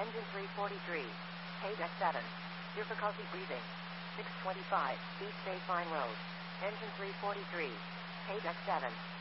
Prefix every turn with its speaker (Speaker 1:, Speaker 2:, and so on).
Speaker 1: Engine 343. Paydeck 7. Difficulty breathing. 625. East Bay Fine Road. Engine 343. Paydeck 7.